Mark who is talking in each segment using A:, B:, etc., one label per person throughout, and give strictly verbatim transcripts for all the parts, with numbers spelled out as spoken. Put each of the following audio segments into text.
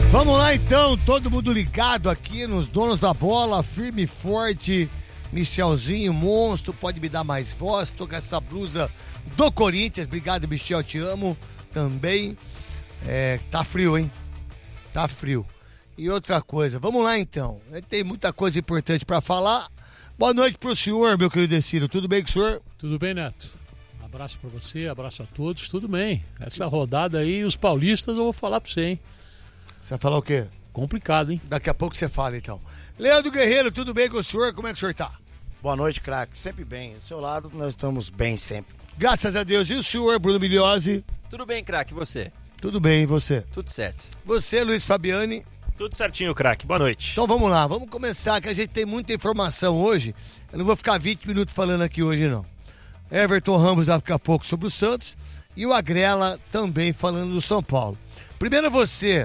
A: Vamos lá então, todo mundo ligado aqui nos donos da bola, firme e forte. Michelzinho, monstro, pode me dar mais voz. Tô com essa blusa do Corinthians. Obrigado, Michel, te amo também. É, tá frio, hein? Tá frio. E outra coisa, vamos lá então. Tem muita coisa importante pra falar. Boa noite pro senhor, meu querido Decílio. Tudo bem com o senhor?
B: Tudo bem, Neto. Abraço pra você, abraço a todos. Tudo bem. Essa rodada aí, os paulistas, eu vou falar pra você, hein?
A: Você vai falar o quê?
B: Complicado, hein?
A: Daqui a pouco você fala, então. Leandro Guerreiro, tudo bem com o senhor? Como é que o senhor tá?
C: Boa noite, craque. Sempre bem. Do seu lado, nós estamos bem sempre.
A: Graças a Deus. E o senhor, Bruno Migliozzi?
D: Tudo bem, craque. E você?
A: Tudo bem, e você?
D: Tudo certo.
A: Você, Luiz Fabiani?
E: Tudo certinho, craque. Boa noite.
A: Então vamos lá, vamos começar, que a gente tem muita informação hoje. Eu não vou ficar vinte minutos falando aqui hoje, não. Everton Ramos daqui a pouco sobre o Santos e o Agrela também falando do São Paulo. Primeiro você,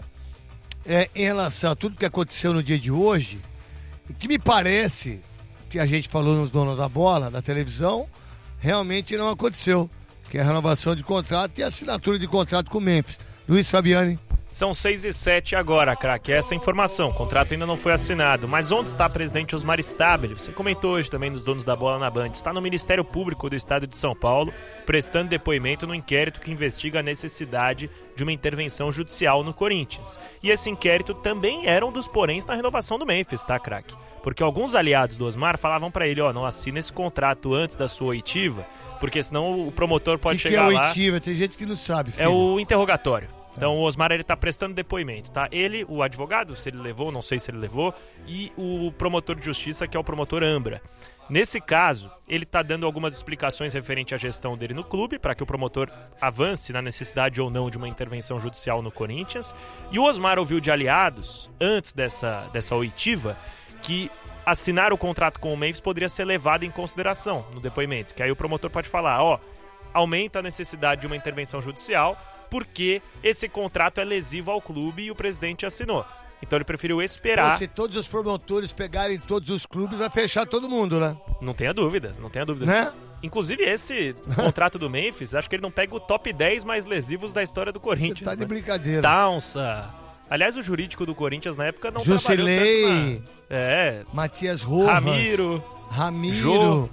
A: é, em relação a tudo que aconteceu no dia de hoje, que me parece que a gente falou nos donos da bola, da televisão, realmente não aconteceu, que é a renovação de contrato e a assinatura de contrato com o Memphis. Luiz Fabiani.
E: São seis e sete agora, craque. Essa é a informação. O contrato ainda não foi assinado. Mas onde está o presidente Osmar Stabile? Você comentou hoje também nos donos da bola na Band. Está no Ministério Público do Estado de São Paulo, prestando depoimento no inquérito que investiga a necessidade de uma intervenção judicial no Corinthians. E esse inquérito também era um dos poréns na renovação do Memphis, tá, craque? Porque alguns aliados do Osmar falavam para ele, ó, não assina esse contrato antes da sua oitiva, porque senão o promotor pode
A: que
E: chegar
A: que é
E: lá...
A: oitiva? Tem gente que não sabe, filho.
E: É o interrogatório. Então o Osmar, ele tá prestando depoimento, tá? Ele, o advogado, se ele levou, não sei se ele levou, e o promotor de justiça, que é o promotor Ambra. Nesse caso, ele tá dando algumas explicações referente à gestão dele no clube, para que o promotor avance na necessidade ou não de uma intervenção judicial no Corinthians. E o Osmar ouviu de aliados, antes dessa, dessa oitiva, que assinar o contrato com o Memphis poderia ser levado em consideração no depoimento. Que aí o promotor pode falar, ó, aumenta a necessidade de uma intervenção judicial, porque esse contrato é lesivo ao clube e o presidente assinou. Então ele preferiu esperar.
A: Pô, se todos os promotores pegarem todos os clubes, vai fechar todo mundo, né?
E: Não tenha dúvidas, não tenha dúvidas.
A: Né?
E: Inclusive esse contrato do Memphis, acho que ele não pega o top dez mais lesivos da história do Corinthians.
A: Você tá de
E: né?
A: brincadeira.
E: Taunsa. Aliás, o jurídico do Corinthians na época não
A: Jusilei,
E: trabalhou tanto na... É.
A: Matias Rojas.
E: Ramiro.
A: Ramiro.
E: Jô.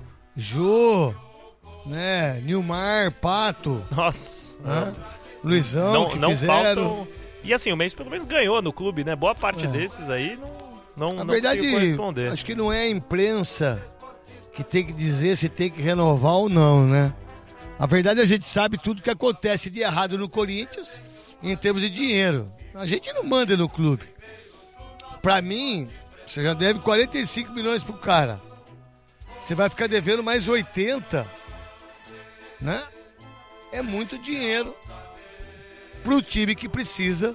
A: Jô. Né? Nilmar, Pato.
E: Nossa.
A: Hã? Luizão,
E: não,
A: que
E: não
A: fizeram.
E: faltam... E assim, o Memphis pelo menos ganhou no clube, né? Boa parte é. desses aí não, não,
A: Na
E: não
A: verdade,
E: conseguiu corresponder.
A: Acho que não é a imprensa que tem que dizer se tem que renovar ou não, né? A verdade, a gente sabe tudo que acontece de errado no Corinthians em termos de dinheiro. A gente não manda no clube. Pra mim, você já deve quarenta e cinco milhões pro cara. Você vai ficar devendo mais oitenta, né? É muito dinheiro pro time que precisa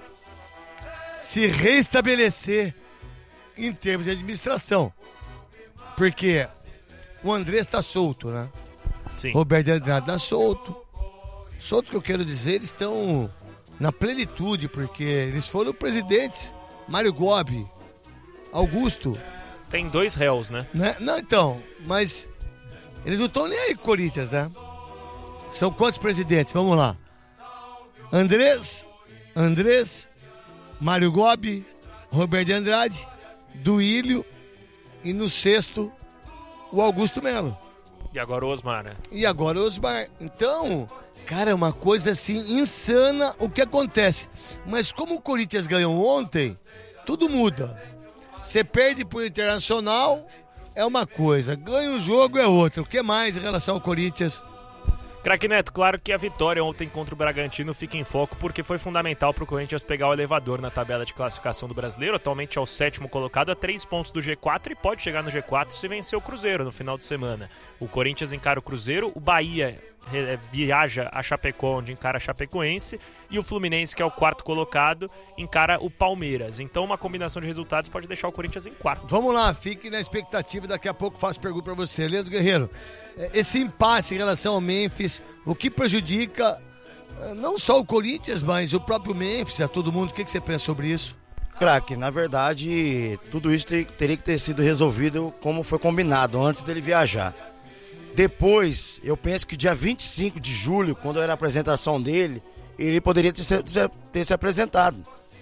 A: se restabelecer em termos de administração. Porque o Andrés está solto, né?
E: Sim.
A: Roberto Andrade está solto. Solto que eu quero dizer, eles estão na plenitude, porque eles foram presidentes. Mário Gobi, Augusto.
E: Tem dois réus, né?
A: né? Não, então, mas eles não estão nem aí com o Corinthians, né? São quantos presidentes? Vamos lá. Andrés, Andrés, Mário Gobi, Roberto Andrade, Duílio e no sexto o Augusto Melo.
E: E agora o Osmar, né?
A: E agora o Osmar. Então, cara, é uma coisa assim insana o que acontece. Mas como o Corinthians ganhou ontem, tudo muda. Você perde pro Internacional, é uma coisa. Ganha um jogo, é outra. O que mais em relação ao Corinthians?
E: Craque Neto, claro que a vitória ontem contra o Bragantino fica em foco porque foi fundamental para o Corinthians pegar o elevador na tabela de classificação do Brasileiro. Atualmente é o sétimo colocado, a três pontos do G quatro e pode chegar no G quatro se vencer o Cruzeiro no final de semana. O Corinthians encara o Cruzeiro, o Bahia viaja a Chapecó, onde encara a Chapecoense, e o Fluminense, que é o quarto colocado, encara o Palmeiras. Então uma combinação de resultados pode deixar o Corinthians em quarto.
A: Vamos lá, fique na expectativa, daqui a pouco faço pergunta para você. Leandro Guerreiro, esse impasse em relação ao Memphis, o que prejudica não só o Corinthians, mas o próprio Memphis, a todo mundo, o que, que você pensa sobre isso?
C: Craque, na verdade, tudo isso teria que ter sido resolvido como foi combinado, antes dele viajar. Depois, eu penso que dia vinte e cinco de julho, quando era a apresentação dele, ele poderia ter se, ter se apresentado.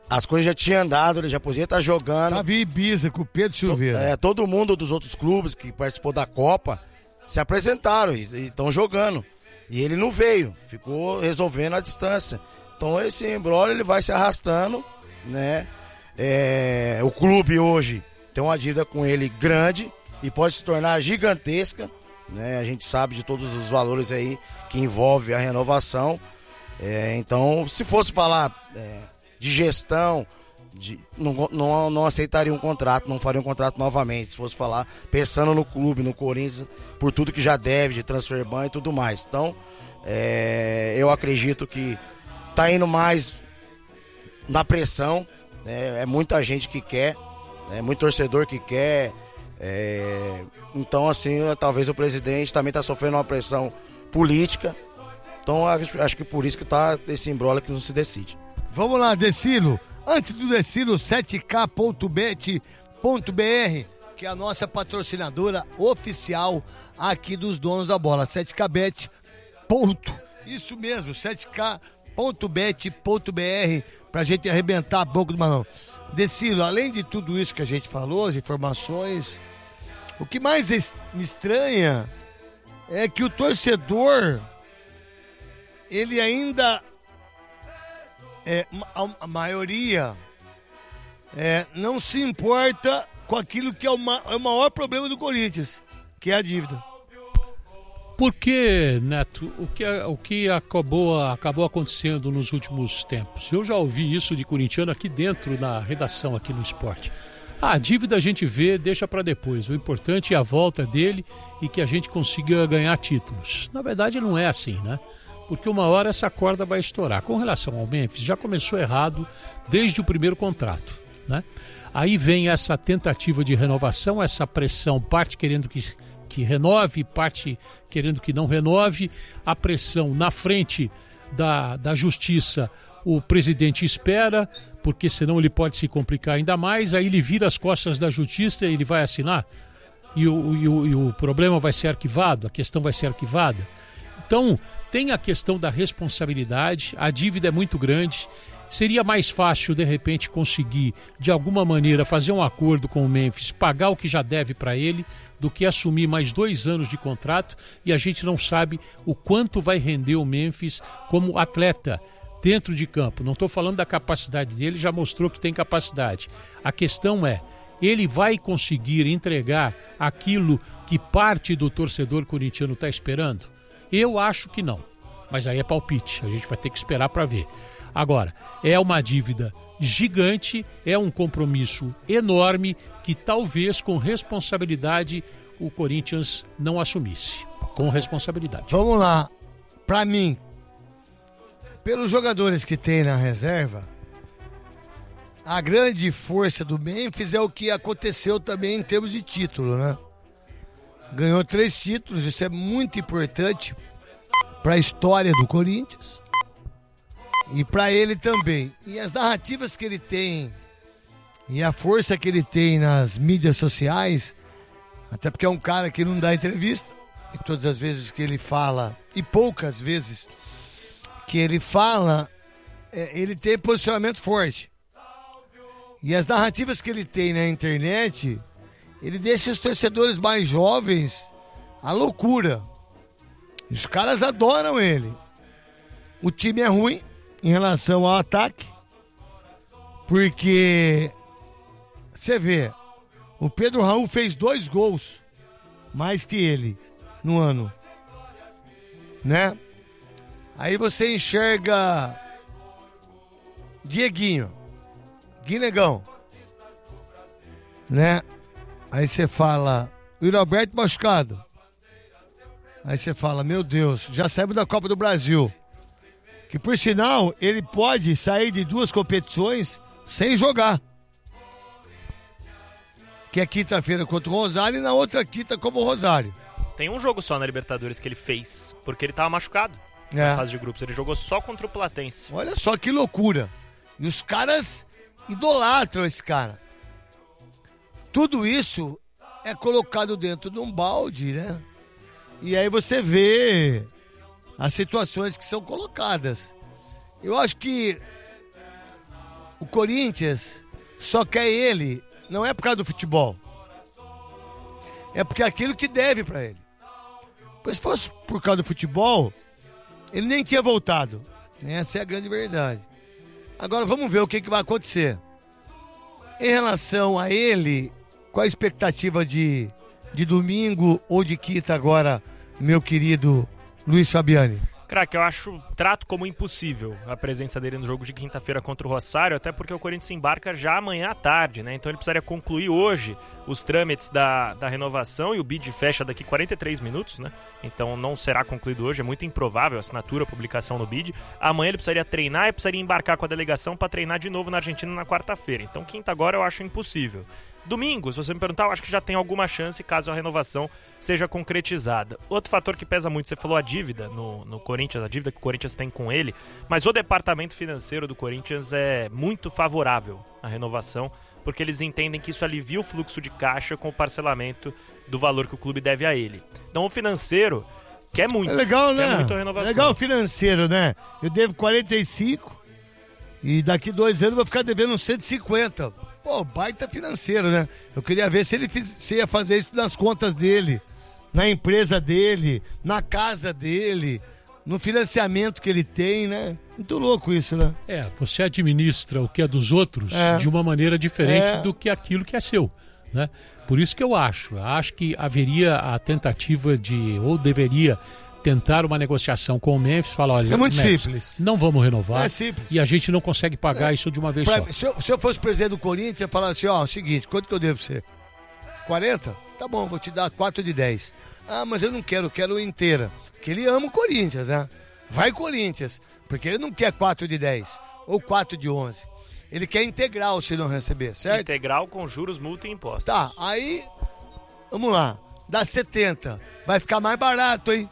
C: as coisas já tinham andado, ele já podia estar jogando.
A: Tava em Ibiza com o Pedro Silveira.
C: É, todo mundo dos outros clubes que participou da Copa se apresentaram e estão jogando. E ele não veio, ficou resolvendo à distância. Então esse imbróglio ele vai se arrastando, né? É, o clube hoje tem uma dívida com ele grande e pode se tornar gigantesca, né? A gente sabe de todos os valores aí que envolve a renovação. É, então, se fosse falar é, de gestão, de, não, não, não aceitaria um contrato, não faria um contrato novamente. Se fosse falar pensando no clube, no Corinthians, por tudo que já deve, de transfer ban e tudo mais. Então, é, eu acredito que tá indo mais na pressão, né? É muita gente que quer, é muito torcedor que quer. É, então, assim, talvez o presidente também está sofrendo uma pressão política. Então, acho, acho que por isso que tá esse imbróglio que não se decide.
A: Vamos lá, Decilo. Antes do Decilo, sete K ponto bet ponto b r, que é a nossa patrocinadora oficial aqui dos donos da bola. sete K Bet. Ponto. Isso mesmo, sete K ponto bet ponto b r, pra gente arrebentar a boca do balão. Decilo, além de tudo isso que a gente falou, as informações, o que mais me estranha é que o torcedor, ele ainda, é, a, a maioria, é, não se importa com aquilo que é o, ma, é o maior problema do Corinthians, que é a dívida.
B: Porque, Neto, o que, o que acabou, acabou acontecendo nos últimos tempos? Eu já ouvi isso de corintiano aqui dentro, na redação, aqui no Esporte. Ah, a dívida a gente vê, deixa para depois. O importante é a volta dele e que a gente consiga ganhar títulos. Na verdade, não é assim, né? Porque uma hora essa corda vai estourar. Com relação ao Memphis, já começou errado desde o primeiro contrato, né? Aí vem essa tentativa de renovação, essa pressão, parte querendo que... que renove, parte querendo que não renove, a pressão na frente da, da justiça, o presidente espera, porque senão ele pode se complicar ainda mais, aí ele vira as costas da justiça e ele vai assinar, e o, e o, e o problema vai ser arquivado, a questão vai ser arquivada. Então, tem a questão da responsabilidade, a dívida é muito grande. Seria mais fácil, de repente, conseguir, de alguma maneira, fazer um acordo com o Memphis, pagar o que já deve para ele, do que assumir mais dois anos de contrato, e a gente não sabe o quanto vai render o Memphis como atleta dentro de campo. Não estou falando da capacidade dele, já mostrou que tem capacidade. A questão é, ele vai conseguir entregar aquilo que parte do torcedor corintiano está esperando? Eu acho que não, mas aí é palpite, a gente vai ter que esperar para ver. Agora, é uma dívida gigante, é um compromisso enorme que talvez com responsabilidade o Corinthians não assumisse. Com responsabilidade.
A: Vamos lá. Pra mim, pelos jogadores que tem na reserva, a grande força do Memphis é o que aconteceu também em termos de título, né? Ganhou três títulos, isso é muito importante para a história do Corinthians. E para ele também. E as narrativas que ele tem e a força que ele tem nas mídias sociais, até porque é um cara que não dá entrevista, e todas as vezes que ele fala, e poucas vezes que ele fala, é, ele tem posicionamento forte. E as narrativas que ele tem na internet, ele deixa os torcedores mais jovens à loucura. E os caras adoram ele. O time é ruim em relação ao ataque, porque você vê, o Pedro Raul fez dois gols mais que ele no ano, né? Aí você enxerga Dieguinho, Guinegão, né? Aí você fala o Yuri Alberto machucado. Aí você fala, meu Deus, já saímos da Copa do Brasil. Que por sinal, ele pode sair de duas competições sem jogar. Que é quinta-feira contra o Rosário e na outra quinta como o Rosário.
E: Tem um jogo só na Libertadores que ele fez, porque ele tava machucado
A: É.
E: na fase de grupos. Ele jogou só contra o Platense.
A: Olha só que loucura. E os caras idolatram esse cara. Tudo isso é colocado dentro de um balde, né? E aí você vê as situações que são colocadas. Eu acho que o Corinthians só quer ele, não é por causa do futebol. É porque é aquilo que deve pra ele. Pois se fosse por causa do futebol, ele nem tinha voltado. Essa é a grande verdade. Agora vamos ver o que, que vai acontecer. Em relação a ele, qual a expectativa de, de domingo ou de quinta agora, meu querido Luiz Fabiani?
E: Craque, eu acho, trato como impossível a presença dele no jogo de quinta-feira contra o Rosário, até porque o Corinthians embarca já amanhã à tarde, né? Então ele precisaria concluir hoje os trâmites da, da renovação e o bid fecha daqui quarenta e três minutos, né? Então não será concluído hoje, é muito improvável a assinatura, a publicação no bid. Amanhã ele precisaria treinar e precisaria embarcar com a delegação para treinar de novo na Argentina na quarta-feira. Então quinta agora eu acho impossível. Domingo, se você me perguntar, eu acho que já tem alguma chance caso a renovação seja concretizada. Outro fator que pesa muito, você falou a dívida no, no Corinthians, a dívida que o Corinthians tem com ele, mas o departamento financeiro do Corinthians é muito favorável à renovação, porque eles entendem que isso alivia o fluxo de caixa com o parcelamento do valor que o clube deve a ele. Então o financeiro quer muito.
A: É legal, né?
E: Quer muito a renovação.
A: É legal o financeiro, né? Eu devo quarenta e cinco e daqui dois anos eu vou ficar devendo uns cento e cinquenta. Pô, baita financeiro, né? Eu queria ver se ele fiz, se ia fazer isso nas contas dele, na empresa dele, na casa dele, no financiamento que ele tem, né? Muito louco isso, né?
B: É, você administra o que é dos outros
A: é.
B: de uma maneira diferente
A: é.
B: do que aquilo que é seu, né? Por isso que eu acho, acho que haveria a tentativa de, ou deveria tentar uma negociação com o Memphis, falar, olha,
A: é muito
B: Memphis,
A: simples.
B: Não vamos renovar.
A: É simples.
B: E a gente não consegue pagar é. isso de uma vez
A: pra,
B: só.
A: Se eu, se eu fosse presidente do Corinthians, eu ia falar assim, ó, o seguinte, quanto que eu devo ser? quarenta? Tá bom, vou te dar quatro de dez. Ah, mas eu não quero, eu quero inteira. Porque ele ama o Corinthians, né? Vai Corinthians, porque ele não quer quatro de dez ou quatro de onze. Ele quer integral se não receber, certo?
E: Integral com juros, multa e impostos.
A: Tá, aí, vamos lá, dá setenta. Vai ficar mais barato, hein?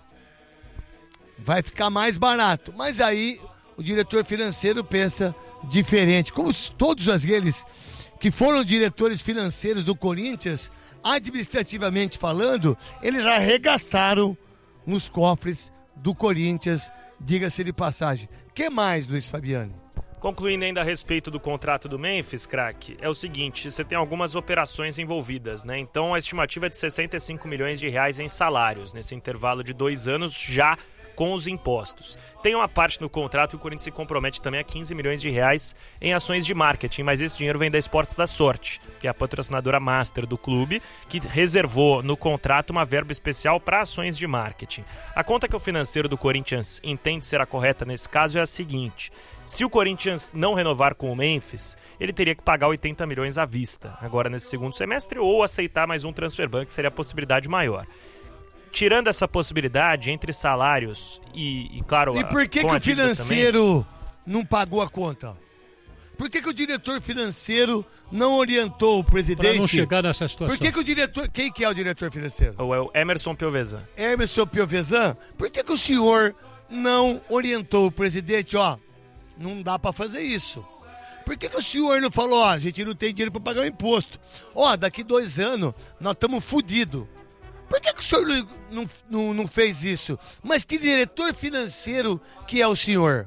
A: Vai ficar mais barato. Mas aí o diretor financeiro pensa diferente. Como todos aqueles que foram diretores financeiros do Corinthians, administrativamente falando, eles arregaçaram nos cofres do Corinthians, diga-se de passagem. O que mais, Luiz Fabiani?
E: Concluindo ainda a respeito do contrato do Memphis, craque, é o seguinte, você tem algumas operações envolvidas, né? Então a estimativa é de sessenta e cinco milhões de reais em salários, nesse intervalo de dois anos já com os impostos. Tem uma parte no contrato que o Corinthians se compromete também a quinze milhões de reais em ações de marketing, mas esse dinheiro vem da Esportes da Sorte, que é a patrocinadora master do clube, que reservou no contrato uma verba especial para ações de marketing. A conta que o financeiro do Corinthians entende ser a correta nesse caso é a seguinte: se o Corinthians não renovar com o Memphis, ele teria que pagar oitenta milhões à vista, agora nesse segundo semestre, ou aceitar mais um transfer ban, que seria a possibilidade maior. Tirando essa possibilidade entre salários e, e claro...
A: E por que, que o financeiro também não pagou a conta? Por que, que o diretor financeiro não orientou o presidente?
B: Para não chegar nessa situação.
A: Por que, que o diretor... Quem que é o diretor financeiro?
E: Ou é o Emerson Piovesan.
A: Emerson Piovesan? Por que, que o senhor não orientou o presidente? Ó, não dá para fazer isso. Por que, que o senhor não falou, ó, a gente não tem dinheiro para pagar o imposto? Ó, daqui dois anos nós estamos fodidos. Por que, que o senhor não, não, não, não fez isso? Mas que diretor financeiro que é o senhor?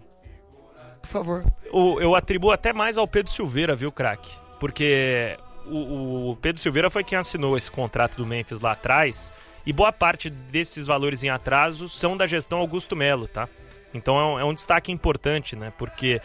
A: Por favor.
E: O, eu atribuo até mais ao Pedro Silveira, viu, craque? Porque o, o Pedro Silveira foi quem assinou esse contrato do Memphis lá atrás, e boa parte desses valores em atraso são da gestão Augusto Melo, tá? Então é um, é um destaque importante, né? Porque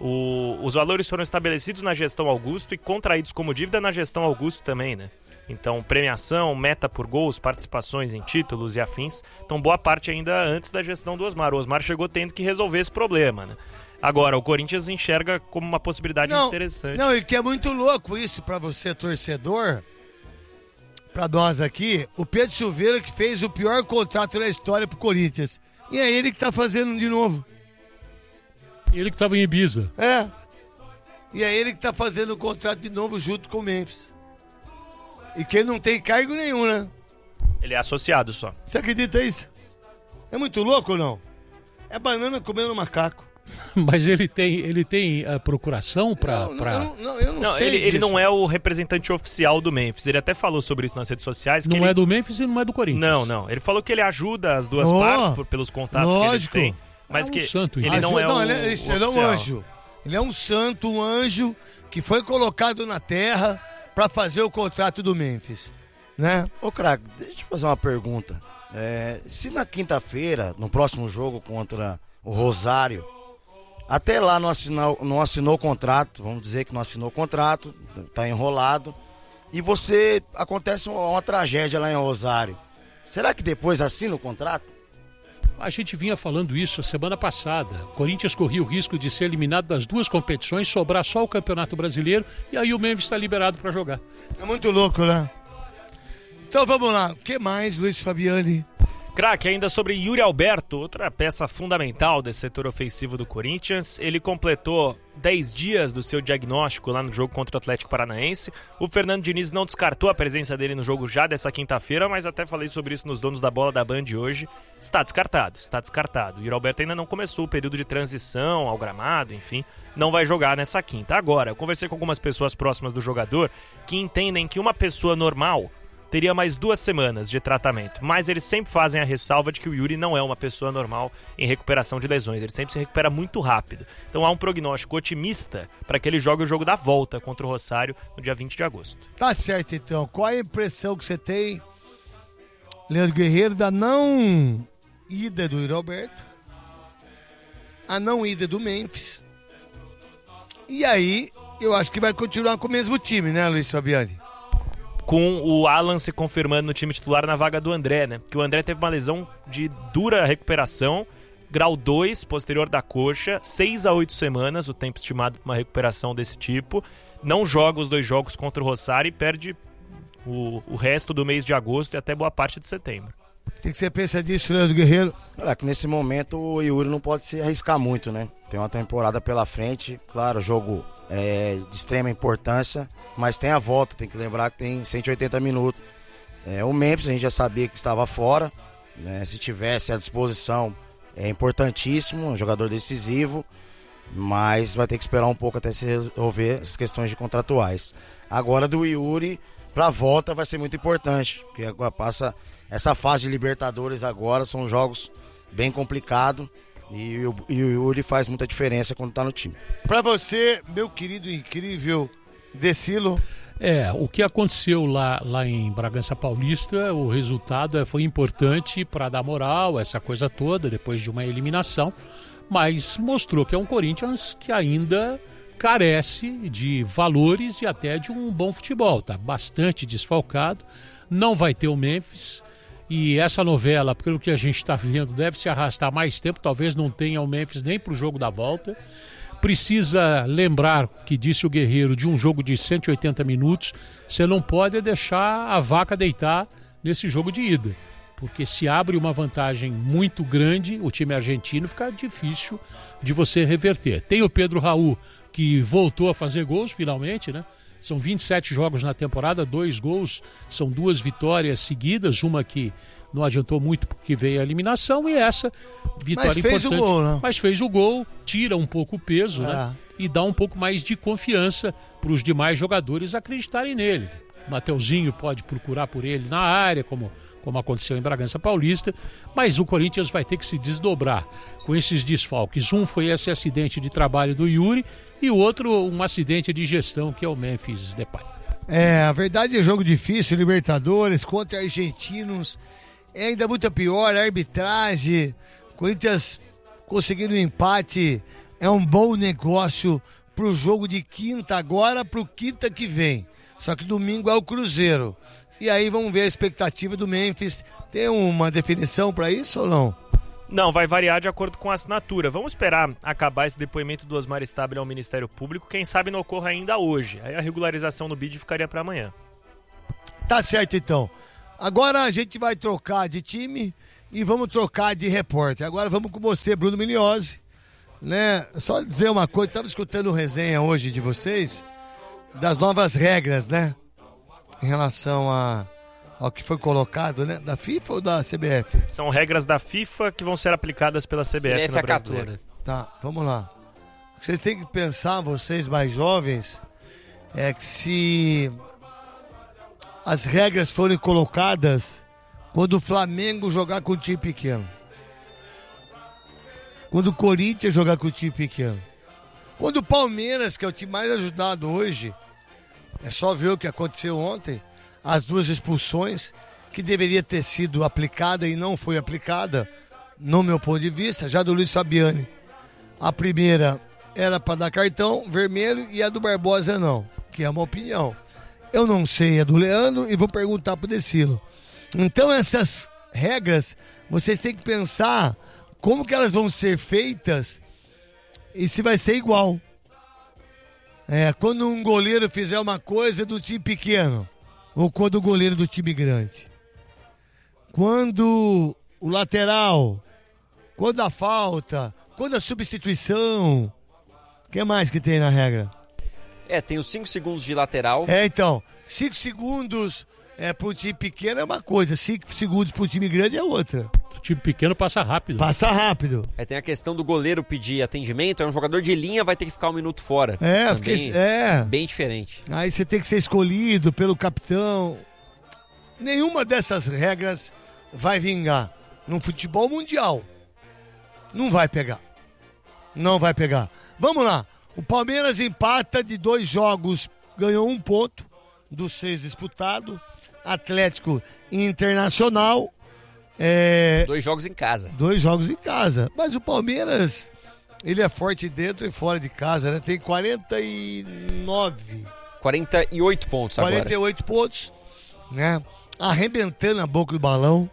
E: o, os valores foram estabelecidos na gestão Augusto e contraídos como dívida na gestão Augusto também, né? Então, premiação, meta por gols, participações em títulos e afins. Então, boa parte ainda antes da gestão do Osmar. O Osmar chegou tendo que resolver esse problema, né? Agora, o Corinthians enxerga como uma possibilidade
A: não,
E: interessante.
A: Não, e que é muito louco isso pra você, torcedor, pra nós aqui. O Pedro Silveira que fez o pior contrato da história pro Corinthians. E é ele que tá fazendo de novo.
B: Ele que tava em Ibiza.
A: É. E é ele que tá fazendo o contrato de novo junto com o Memphis. E que ele não tem cargo nenhum, né?
E: Ele é associado só.
A: Você acredita nisso? É muito louco ou não? É banana comendo macaco.
B: Mas ele tem, ele tem a procuração pra...
A: Não,
B: pra...
A: não, não, eu não,
E: não
A: sei
E: ele, ele
A: disso.
E: não é o representante oficial do Memphis. Ele até falou sobre isso nas redes sociais. Que
B: não
E: ele...
B: é do Memphis e não é do Corinthians.
E: Não, não. Ele falou que ele ajuda as duas
A: oh,
E: partes por, pelos contatos
A: lógico.
E: que eles têm. Mas
B: é um
E: que
B: santo,
E: ele
B: então.
E: não é
A: não,
E: o
A: ele, é, ele é um
E: oficial.
A: anjo. Ele é um santo, um anjo que foi colocado na terra para fazer o contrato do Memphis, né?
C: Ô, craque, deixa eu te fazer uma pergunta. É, se na quinta-feira, no próximo jogo contra o Rosário, até lá não assinou, não assinou o contrato, vamos dizer que não assinou o contrato, tá enrolado, e você, acontece uma, uma tragédia lá em Rosário, será que depois assina o contrato?
B: A gente vinha falando isso a semana passada. O Corinthians corria o risco de ser eliminado das duas competições, sobrar só o Campeonato Brasileiro, e aí o Memphis está liberado para jogar.
A: É muito louco, né? Então vamos lá, o que mais, Luiz Fabiani?
E: Craque, ainda sobre Yuri Alberto, outra peça fundamental desse setor ofensivo do Corinthians. Ele completou dez dias do seu diagnóstico lá no jogo contra o Atlético Paranaense. O Fernando Diniz não descartou a presença dele no jogo já dessa quinta-feira, mas até falei sobre isso nos Donos da Bola da Band hoje. Está descartado, está descartado. O Yuri Alberto ainda não começou o período de transição ao gramado, enfim, não vai jogar nessa quinta. Agora, eu conversei com algumas pessoas próximas do jogador que entendem que uma pessoa normal teria mais duas semanas de tratamento, mas eles sempre fazem a ressalva de que o Yuri não é uma pessoa normal em recuperação de lesões, ele sempre se recupera muito rápido. Então há um prognóstico otimista para que ele jogue o jogo da volta contra o Rosário no dia vinte de agosto.
A: Tá certo, então. Qual a impressão que você tem, Leandro Guerreiro, da não ida do Yuri Alberto, a não ida do Memphis, e aí eu acho que vai continuar com o mesmo time, né, Luiz Fabiani?
E: Com o Alan se confirmando no time titular na vaga do André, né? Que o André teve uma lesão de dura recuperação, grau dois, posterior da coxa, seis a oito semanas, o tempo estimado para uma recuperação desse tipo. Não joga os dois jogos contra o Rosário e perde o, o resto do mês de agosto e até boa parte de setembro.
A: O que, que você pensa disso, Leandro Guerreiro?
C: Olha, que nesse momento o Yuri não pode se arriscar muito, né? Tem uma temporada pela frente, claro, jogo é, de extrema importância, mas tem a volta, tem que lembrar que tem cento e oitenta minutos. É, o Memphis a gente já sabia que estava fora, né? Se tivesse à disposição é importantíssimo, um jogador decisivo, mas vai ter que esperar um pouco até se resolver as questões de contratuais. Agora do Yuri, para a volta vai ser muito importante, porque agora passa essa fase de Libertadores agora, são jogos bem complicados e o, e o Yuri faz muita diferença quando está no time.
A: Para você, meu querido incrível Decilo.
B: É, o que aconteceu lá, lá em Bragança Paulista, o resultado foi importante para dar moral, essa coisa toda, depois de uma eliminação, mas mostrou que é um Corinthians que ainda carece de valores e até de um bom futebol, tá bastante desfalcado, não vai ter o Memphis, e essa novela, pelo que a gente está vendo, deve se arrastar mais tempo, talvez não tenha o Memphis nem para o jogo da volta. Precisa lembrar, que disse o Guerreiro, de um jogo de cento e oitenta minutos, você não pode deixar a vaca deitar nesse jogo de ida, porque se abre uma vantagem muito grande, o time argentino fica difícil de você reverter. Tem o Pedro Raul, que voltou a fazer gols finalmente, né? São vinte e sete jogos na temporada, dois gols, são duas vitórias seguidas, uma que não adiantou muito porque veio a eliminação, e essa vitória
A: mas fez
B: importante.
A: O gol, né?
B: Mas fez o gol, tira um pouco o peso, é. né? E dá um pouco mais de confiança para os demais jogadores acreditarem nele. O Mateuzinho pode procurar por ele na área, como, como aconteceu em Bragança Paulista, mas o Corinthians vai ter que se desdobrar com esses desfalques. Um foi esse acidente de trabalho do Yuri, e o outro um acidente de gestão, que é o Memphis Depay.
A: É, a verdade é jogo difícil, Libertadores, contra argentinos, é ainda muito pior, a arbitragem, Corinthians conseguindo um empate, é um bom negócio pro jogo de quinta agora, pro quinta que vem, só que domingo é o Cruzeiro, e aí vamos ver a expectativa do Memphis. Tem uma definição para isso ou não?
E: Não, vai variar de acordo com a assinatura. Vamos esperar acabar esse depoimento do Osmar Stabile ao Ministério Público. Quem sabe não ocorra ainda hoje. Aí a regularização do B I D ficaria para amanhã.
A: Tá certo, então. Agora a gente vai trocar de time e vamos trocar de repórter. Agora vamos com você, Bruno Migliozzi. Né? Só dizer uma coisa, estava escutando resenha hoje de vocês das novas regras, né? Em relação a... ao que foi colocado, né? Da FIFA ou da C B F?
E: São regras da FIFA que vão ser aplicadas pela C B F, C B F no Brasileiro.
A: Tá, vamos lá. O que vocês têm que pensar, vocês mais jovens, é que se as regras forem colocadas quando o Flamengo jogar com o time pequeno, quando o Corinthians jogar com o time pequeno, Quando o Palmeiras, que é o time mais ajudado hoje, é só ver o que aconteceu ontem, as duas expulsões, que deveria ter sido aplicada e não foi aplicada, no meu ponto de vista, já do Luiz Fabiani. A primeira era para dar cartão vermelho e a do Barbosa não, que é uma opinião. Eu não sei a do Leandro e vou perguntar pro Decilo. Então essas regras, vocês têm que pensar como que elas vão ser feitas e se vai ser igual. É, quando um goleiro fizer uma coisa do time pequeno, ou quando o goleiro do time grande. Quando o lateral, quando a falta, quando a substituição. O que mais que tem na regra?
D: É, tem os cinco segundos de lateral.
A: É, então, cinco segundos é, pro time pequeno é uma coisa, cinco segundos pro time grande é outra.
B: O time pequeno passa rápido.
A: Passa rápido.
D: É, tem a questão do goleiro pedir atendimento, é um jogador de linha, vai ter que ficar um minuto fora.
A: É,
D: Também
A: porque, é.
D: Bem diferente.
A: Aí você tem que ser escolhido pelo capitão. Nenhuma dessas regras vai vingar. No futebol mundial, não vai pegar. Não vai pegar. Vamos lá. O Palmeiras empata de dois jogos, ganhou um ponto dos seis disputados. Atlético e Internacional. É...
D: Dois jogos em casa.
A: Dois jogos em casa. Mas o Palmeiras, ele é forte dentro e fora de casa, né? Tem quarenta e nove.
D: quarenta e oito pontos agora.
A: quarenta e oito pontos, né? Arrebentando a boca do balão.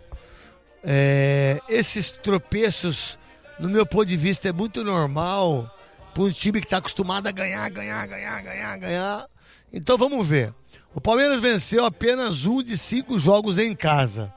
A: É... Esses tropeços, no meu ponto de vista, é muito normal para um time que está acostumado a ganhar, ganhar, ganhar, ganhar, ganhar. Então vamos ver. O Palmeiras venceu apenas um de cinco jogos em casa.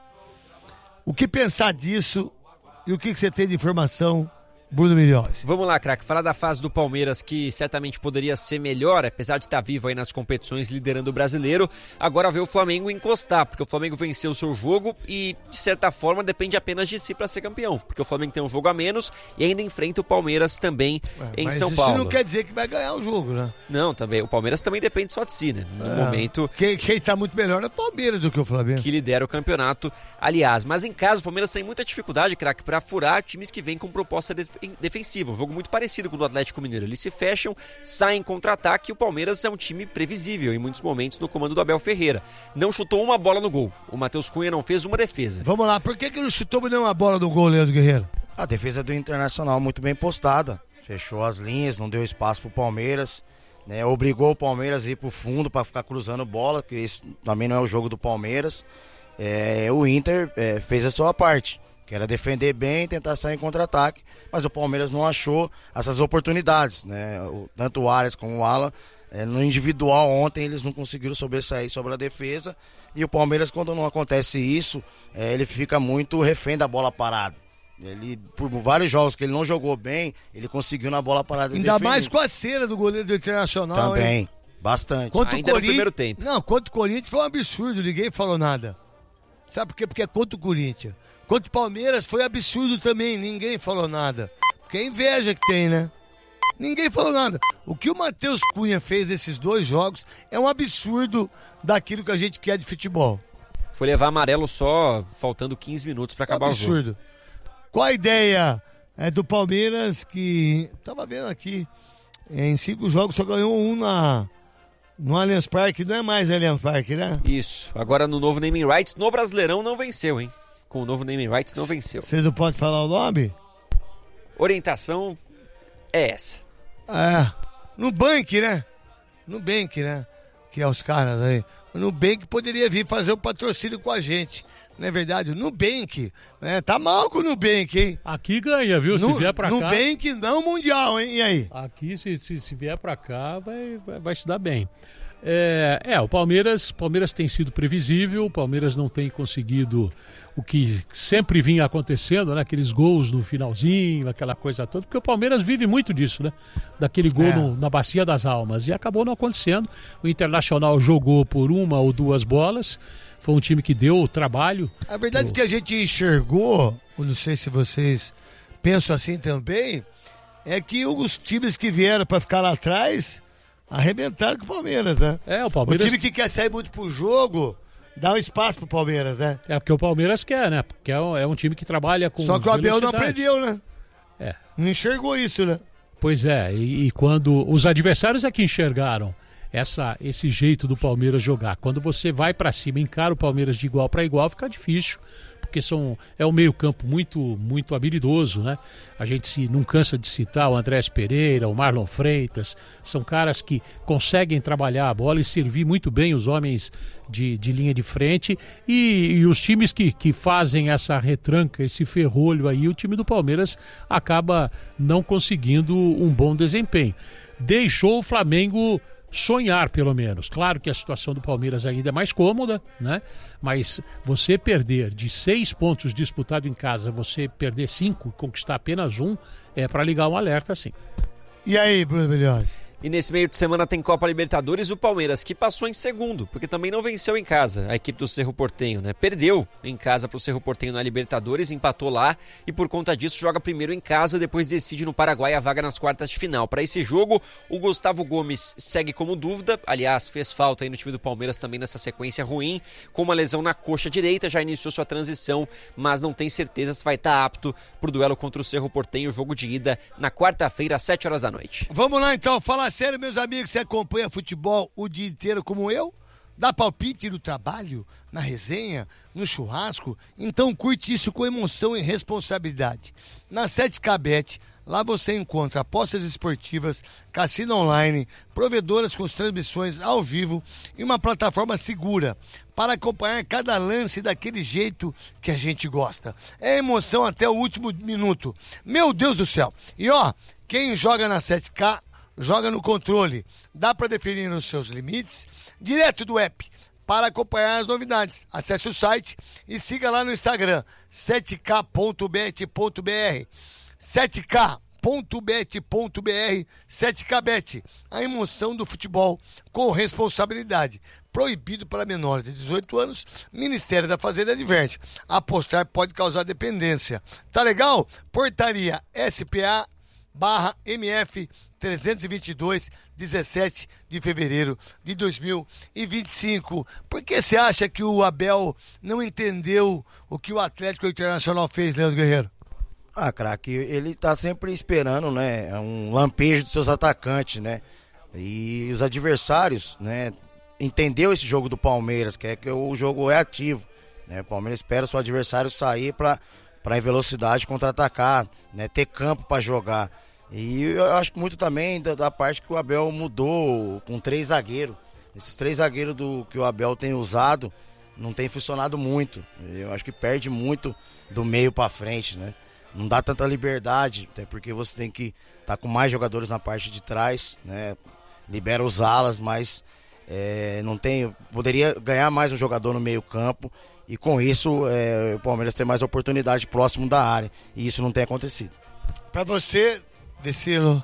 A: O que pensar disso e o que você tem de informação, Bruno Milhões?
D: Vamos lá, craque, falar da fase do Palmeiras, que certamente poderia ser melhor, apesar de estar vivo aí nas competições liderando o brasileiro. Agora vê o Flamengo encostar, porque o Flamengo venceu o seu jogo e, de certa forma, depende apenas de si para ser campeão, porque o Flamengo tem um jogo a menos e ainda enfrenta o Palmeiras também
A: é,
D: em
A: mas
D: São
A: isso
D: Paulo.
A: Isso não quer dizer que vai ganhar o jogo, né?
D: Não, também. O Palmeiras também depende só de si, né? No
A: é,
D: momento...
A: Quem, quem tá muito melhor é o Palmeiras do que o Flamengo.
D: Que lidera o campeonato, aliás. Mas em casa, o Palmeiras tem muita dificuldade, craque, para furar times que vêm com proposta def- defensiva. Um jogo muito parecido com o do Atlético Mineiro. Eles se fecham, saem em contra-ataque e o Palmeiras é um time previsível em muitos momentos no comando do Abel Ferreira. Não chutou uma bola no gol. O Matheus Cunha não fez uma defesa.
A: Vamos lá, por que que não chutou nenhuma bola no gol, Leandro Guerreiro?
C: A defesa do Internacional muito bem postada. Fechou as linhas, não deu espaço pro Palmeiras, né? Obrigou o Palmeiras a ir pro fundo para ficar cruzando bola, que esse também não é o jogo do Palmeiras. É, o Inter é, fez a sua parte, que era defender bem, tentar sair em contra-ataque, mas o Palmeiras não achou essas oportunidades, né? O, tanto o Arias como o Alan, é, no individual ontem eles não conseguiram sobressair sobre a defesa, e o Palmeiras, quando não acontece isso, é, ele fica muito refém da bola parada. Ele, por vários jogos que ele não jogou bem, ele conseguiu na bola parada.
A: Ainda
C: defender.
A: mais com a cera do goleiro do Internacional,
C: Também,
A: hein?
C: bastante.
A: Contra
D: Ainda
A: o
D: no primeiro
A: Corinthians.
D: tempo.
A: Não, contra o Corinthians foi um absurdo, ninguém falou nada. Sabe por quê? Porque é contra o Corinthians. Contra o Palmeiras foi absurdo também, ninguém falou nada. Porque é inveja que tem, né? Ninguém falou nada. O que o Matheus Cunha fez nesses dois jogos é um absurdo daquilo que a gente quer de futebol.
D: Foi levar amarelo só faltando quinze minutos para acabar
A: é um
D: o jogo.
A: Absurdo. Qual a ideia é, do Palmeiras que, tava vendo aqui, em cinco jogos só ganhou um na, no Allianz Parque, não é mais Allianz Parque, né?
D: Isso, agora no novo naming rights, no Brasileirão não venceu, hein? Com o novo naming rights não venceu.
A: Vocês não podem falar o nome?
D: Orientação é essa.
A: É, Nubank, né? Nubank, né? Que é os caras aí. O Nubank poderia vir fazer o patrocínio com a gente. Não é verdade? O Nubank, é, tá mal com o Nubank, hein?
B: Aqui ganha, viu? Se
A: Nu,
B: vier pra cá...
A: Nubank não mundial, hein? E aí?
B: Aqui, se, se, se vier pra cá, vai, vai, vai se dar bem. É, é, o Palmeiras, Palmeiras tem sido previsível, o Palmeiras não tem conseguido o que sempre vinha acontecendo, né? Aqueles gols no finalzinho, aquela coisa toda, porque o Palmeiras vive muito disso, né? Daquele gol
A: É.
B: no, na Bacia das Almas, e acabou não acontecendo. O Internacional jogou por uma ou duas bolas, foi um time que deu trabalho.
A: A verdade é que a gente enxergou, eu não sei se vocês pensam assim também, é que os times que vieram para ficar lá atrás arrebentaram com o Palmeiras, né?
B: É, o
A: O
B: Palmeiras...
A: time que quer sair muito pro jogo, dá um espaço pro Palmeiras, né?
B: É porque o Palmeiras quer, né? Porque é um, é um time que trabalha com
A: Só que o Abel não
B: velocidade.
A: aprendeu, né?
B: É.
A: Não enxergou isso, né?
B: Pois é, e, e quando os adversários é que enxergaram essa, esse jeito do Palmeiras jogar. Quando você vai para cima, encara o Palmeiras de igual para igual, fica difícil, porque são, é um meio-campo muito, muito habilidoso, né? A gente se, não cansa de citar o Andrés Pereira, o Marlon Freitas, são caras que conseguem trabalhar a bola e servir muito bem os homens de, de linha de frente, e, e os times que, que fazem essa retranca, esse ferrolho aí, o time do Palmeiras acaba não conseguindo um bom desempenho. Deixou o Flamengo sonhar, pelo menos. Claro que a situação do Palmeiras ainda é mais cômoda, né? Mas você perder de seis pontos disputados em casa, você perder cinco, conquistar apenas um, é para ligar um alerta, sim.
A: E aí, Bruno Belhose?
D: E nesse meio de semana tem Copa Libertadores, o Palmeiras, que passou em segundo, porque também não venceu em casa a equipe do Cerro Porteño, né? Perdeu em casa pro Cerro Porteño na Libertadores, empatou lá e por conta disso joga primeiro em casa, depois decide no Paraguai a vaga nas quartas de final. Para esse jogo, o Gustavo Gomes segue como dúvida, aliás, fez falta aí no time do Palmeiras também nessa sequência ruim, com uma lesão na coxa direita, já iniciou sua transição, mas não tem certeza se vai estar apto pro duelo contra o Cerro Porteño, jogo de ida na quarta-feira, às sete horas da noite.
A: Vamos lá então, fala sério, meus amigos, você acompanha futebol o dia inteiro como eu? Dá palpite no trabalho, na resenha, no churrasco? Então curte isso com emoção e responsabilidade. Na sete K Bet, lá você encontra apostas esportivas, cassino online, provedoras com transmissões ao vivo e uma plataforma segura para acompanhar cada lance daquele jeito que a gente gosta. É emoção até o último minuto. Meu Deus do céu! E ó, quem joga na sete K, joga no controle. Dá para definir os seus limites direto do app. Para acompanhar as novidades, acesse o site e siga lá no Instagram, sete K ponto bet ponto br. sete K ponto bet ponto br. sete K Bet, a emoção do futebol com responsabilidade. Proibido para menores de dezoito anos, Ministério da Fazenda adverte. Apostar pode causar dependência. Tá legal? Portaria S P A barra M F trezentos e vinte e dois, dezessete de fevereiro de dois mil e vinte e cinco. Por que você acha que o Abel não entendeu o que o Atlético Internacional fez, Leandro Guerreiro?
C: Ah, craque, ele tá sempre esperando, né, um lampejo dos seus atacantes, né, e os adversários, né, entendeu esse jogo do Palmeiras, que é que o jogo é ativo, né, o Palmeiras espera o seu adversário sair para para em velocidade contra-atacar, né, ter campo para jogar. E eu acho que muito também da, da parte que o Abel mudou com três zagueiros. Esses três zagueiros do, que o Abel tem usado não tem funcionado muito. Eu acho que perde muito do meio para frente, né? Não dá tanta liberdade, até porque você tem que estar tá com mais jogadores na parte de trás, né? Libera os alas, mas é, não tem, poderia ganhar mais um jogador no meio campo. E com isso, é, o Palmeiras tem mais oportunidade próximo da área. E isso não tem acontecido.
A: Para você, Decilo.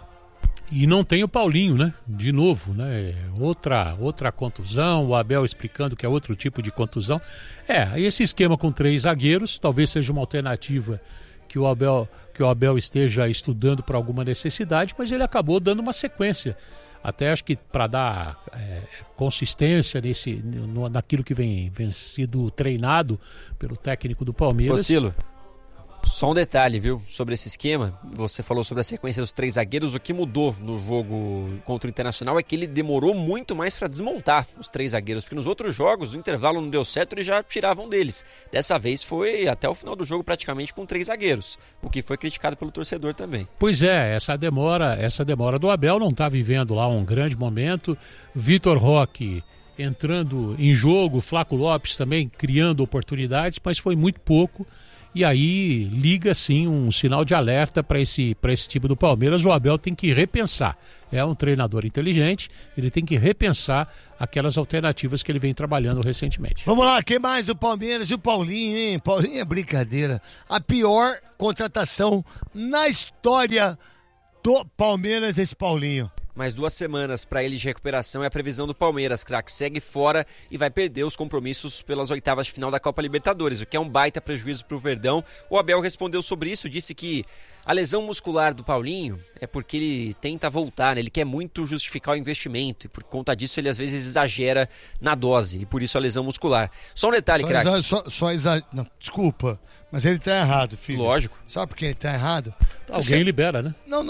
B: E não tem o Paulinho, né? De novo, né? Outra, outra contusão, o Abel explicando que é outro tipo de contusão. É, esse esquema com três zagueiros talvez seja uma alternativa que o Abel, que o Abel esteja estudando para alguma necessidade, mas ele acabou dando uma sequência. Até acho que para dar é, consistência nesse, no, naquilo que vem, vem sido treinado pelo técnico do Palmeiras.
D: Cilo, só um detalhe, viu, sobre esse esquema. Você falou sobre a sequência dos três zagueiros. O que mudou no jogo contra o Internacional é que ele demorou muito mais para desmontar os três zagueiros, porque nos outros jogos o intervalo não deu certo, eles já tiravam deles. Dessa vez foi até o final do jogo praticamente com três zagueiros, o que foi criticado pelo torcedor também.
B: Pois é, essa demora, essa demora do Abel não está vivendo lá um grande momento. Vitor Roque entrando em jogo, Flaco Lopes também criando oportunidades, mas foi muito pouco. E aí liga sim um sinal de alerta para esse, para esse time do Palmeiras. O Abel tem que repensar. É um treinador inteligente, ele tem que repensar aquelas alternativas que ele vem trabalhando recentemente.
A: Vamos lá, quem mais do Palmeiras? E o Paulinho, hein? Paulinho é brincadeira. A pior contratação na história do Palmeiras, esse Paulinho.
D: Mais duas semanas para ele de recuperação é a previsão do Palmeiras, craque. Segue fora e vai perder os compromissos pelas oitavas de final da Copa Libertadores, o que é um baita prejuízo para o Verdão. O Abel respondeu sobre isso, disse que a lesão muscular do Paulinho é porque ele tenta voltar, né? Ele quer muito justificar o investimento e por conta disso ele às vezes exagera na dose e por isso a lesão muscular. Só um detalhe, craque.
A: Só, só, só exa... Não, desculpa, mas ele tá errado, filho.
D: Lógico.
A: Sabe por que ele tá errado?
B: Alguém Você... libera, né?
A: Não, não.